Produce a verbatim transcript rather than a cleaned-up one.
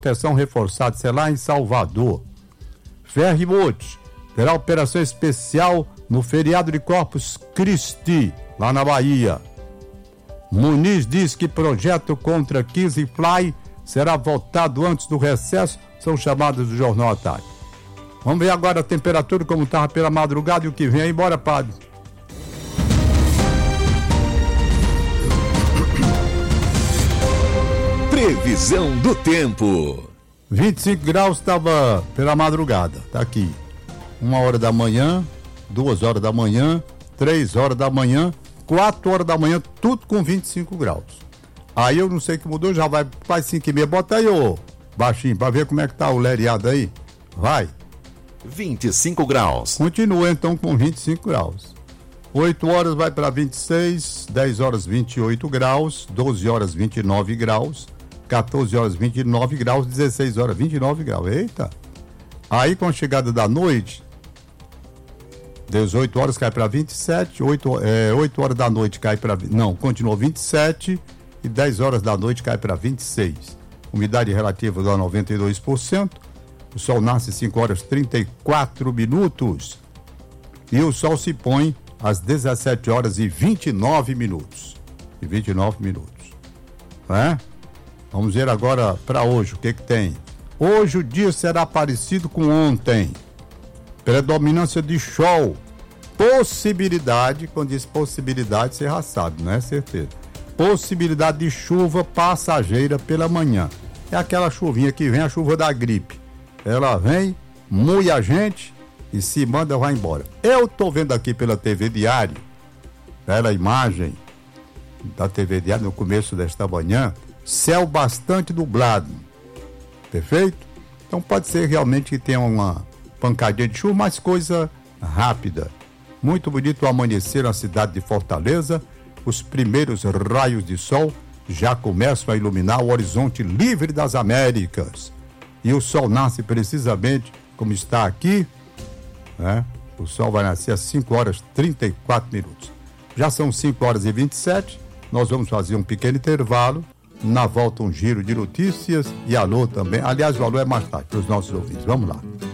proteção reforçada, sei lá, em Salvador. Ferry-Boat terá operação especial no feriado de Corpus Christi, lá na Bahia. Muniz diz que projeto contra Kiss e Fly será votado antes do recesso, são chamadas do Jornal à Tarde. Vamos ver agora a temperatura como estava pela madrugada e o que vem aí. Bora, padre. Previsão do tempo. vinte e cinco graus estava pela madrugada, tá aqui. Uma hora da manhã, duas horas da manhã, três horas da manhã, quatro horas da manhã, tudo com vinte e cinco graus. Aí eu não sei o que mudou, já vai para cinco e meia. Bota aí, ô baixinho, pra ver como é que tá o lereado aí. Vai. vinte e cinco graus. Continua então com vinte e cinco graus. oito horas vai para vinte e seis, dez horas vinte e oito graus, doze horas vinte e nove graus, quatorze horas vinte e nove graus, dezesseis horas vinte e nove graus. Eita! Aí com a chegada da noite, dezoito horas cai para vinte e sete, oito, é, oito horas da noite cai para... Não, continua vinte e sete e dez horas da noite cai para vinte e seis. Umidade relativa dá noventa e dois por cento. O sol nasce cinco horas e trinta e quatro minutos. E o sol se põe às dezessete horas e vinte e nove minutos. E vinte e nove minutos. É? Vamos ver agora para hoje o que que tem. Hoje o dia será parecido com ontem. Predominância de sol. Possibilidade, quando diz possibilidade, você já sabe, não é certeza. Possibilidade de chuva passageira pela manhã. É aquela chuvinha que vem, a chuva da gripe. Ela vem, moe a gente e se manda, vai embora. Eu tô vendo aqui pela T V Diário, pela imagem da T V Diário no começo desta manhã, céu bastante nublado. Perfeito? Então pode ser realmente que tenha uma pancadinha de chuva, mas coisa rápida. Muito bonito o amanhecer na cidade de Fortaleza. Os primeiros raios de sol já começam a iluminar o horizonte livre das Américas. E o sol nasce precisamente como está aqui, né? O sol vai nascer às cinco horas e trinta e quatro minutos. Já são cinco horas e vinte e sete, nós vamos fazer um pequeno intervalo. Na volta um giro de notícias e alô também. Aliás, o alô é mais tarde para os nossos ouvintes. Vamos lá.